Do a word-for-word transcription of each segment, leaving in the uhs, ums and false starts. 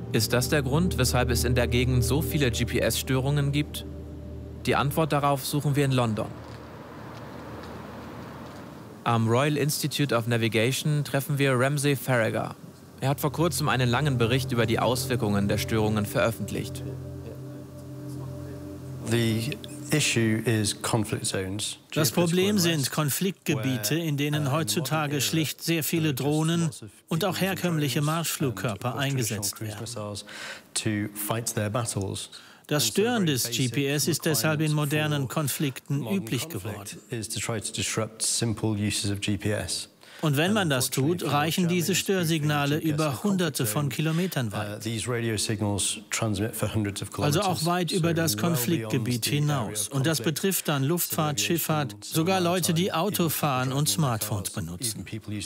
Ist das der Grund, weshalb es in der Gegend so viele G P S-Störungen gibt? Die Antwort darauf suchen wir in London. Am Royal Institute of Navigation treffen wir Ramsey Farragher. Er hat vor kurzem einen langen Bericht über die Auswirkungen der Störungen veröffentlicht. Das Problem sind Konfliktgebiete, in denen heutzutage schlicht sehr viele Drohnen und auch herkömmliche Marschflugkörper eingesetzt werden. Das Stören des G P S ist deshalb in modernen Konflikten üblich geworden. Und wenn man das tut, reichen diese Störsignale über Hunderte von Kilometern weit. Also auch weit über das Konfliktgebiet hinaus. Und das betrifft dann Luftfahrt, Schifffahrt, sogar Leute, die Auto fahren und Smartphones benutzen.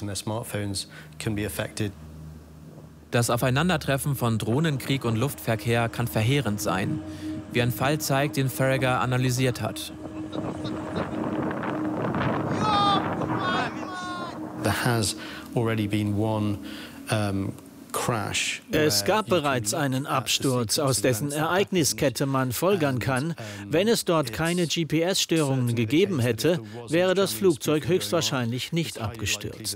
Das Aufeinandertreffen von Drohnenkrieg und Luftverkehr kann verheerend sein, wie ein Fall zeigt, den Farragher analysiert hat. Es gab bereits einen Absturz, aus dessen Ereigniskette man folgern kann. Wenn es dort keine G P S-Störungen gegeben hätte, wäre das Flugzeug höchstwahrscheinlich nicht abgestürzt.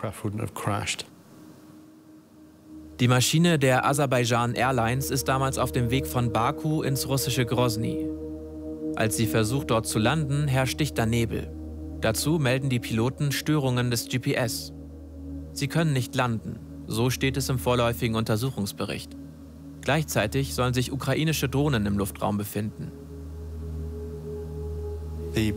Die Maschine der Aserbaidschan Airlines ist damals auf dem Weg von Baku ins russische Grosny. Als sie versucht, dort zu landen, herrscht dichter Nebel. Dazu melden die Piloten Störungen des G P S. Sie können nicht landen, so steht es im vorläufigen Untersuchungsbericht. Gleichzeitig sollen sich ukrainische Drohnen im Luftraum befinden. Die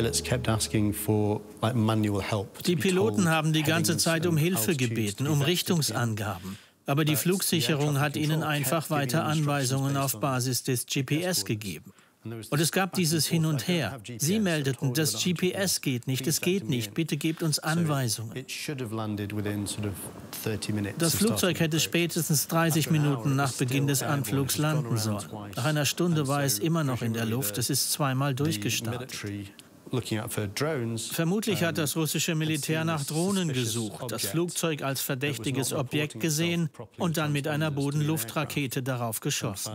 Piloten haben die ganze Zeit um Hilfe gebeten, um Richtungsangaben. Aber die Flugsicherung hat ihnen einfach weiter Anweisungen auf Basis des G P S gegeben. Und es gab dieses Hin und Her. Sie meldeten, das G P S geht nicht, es geht nicht, bitte gebt uns Anweisungen. Das Flugzeug hätte spätestens dreißig Minuten nach Beginn des Anflugs landen sollen. Nach einer Stunde war es immer noch in der Luft, es ist zweimal durchgestartet. Vermutlich hat das russische Militär nach Drohnen gesucht, das Flugzeug als verdächtiges Objekt gesehen und dann mit einer Boden-Luft-Rakete darauf geschossen.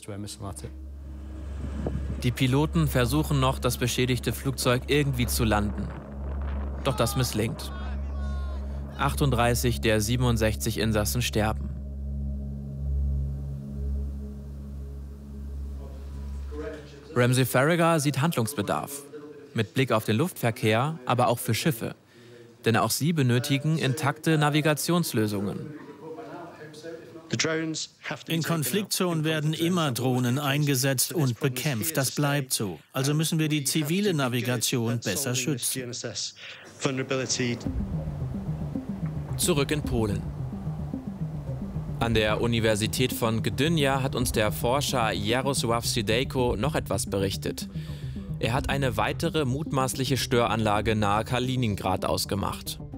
Die Piloten versuchen noch, das beschädigte Flugzeug irgendwie zu landen. Doch das misslingt. achtunddreißig der siebenundsechzig Insassen sterben. Ramsey Farragher sieht Handlungsbedarf. Mit Blick auf den Luftverkehr, aber auch für Schiffe. Denn auch sie benötigen intakte Navigationslösungen. In Konfliktzonen werden immer Drohnen eingesetzt und bekämpft. Das bleibt so. Also müssen wir die zivile Navigation besser schützen. Zurück in Polen. An der Universität von Gdynia hat uns der Forscher Jarosław Sidejko noch etwas berichtet. Er hat eine weitere mutmaßliche Störanlage nahe Kaliningrad ausgemacht.